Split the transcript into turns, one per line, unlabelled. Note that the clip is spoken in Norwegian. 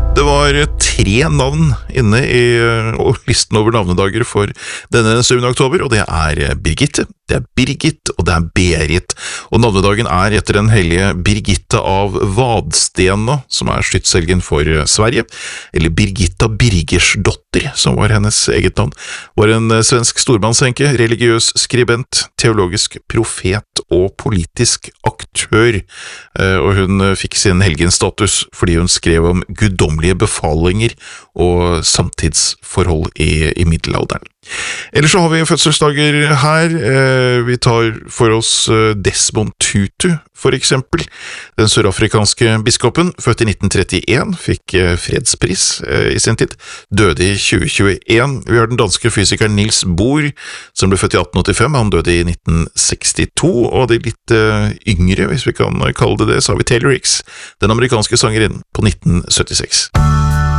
Det var 3 navn inne i listen over navnedager for denne 7. oktober, og det er Birgitte, det er Birgit, og det er Berit. Og navnedagen er etter den hellige Birgitta av Vadstena, som er skytshelgen for Sverige, eller Birgitta Birgersdotter, som var hennes eget navn, var en svensk storbandsenke, religiøs skribent, teologisk profet og politisk aktør, og hun fikk sin helgenstatus fordi hun skrev om guddommelige befalinger og samtidsforhold i middelalderen. Ellers så har vi fødselsdager her. Vi tar for oss Desmond Tutu, for eksempel. Den sørafrikanske biskopen, født i 1931, fikk fredspris i sin tid, døde i 2021. Vi har den danske fysikeren Niels Bohr, som ble født i 1885, han døde i 1962, og de litt yngre, hvis vi kan kalle det det, så har vi Taylor Hicks, den amerikanske sangerinnen, på 1976.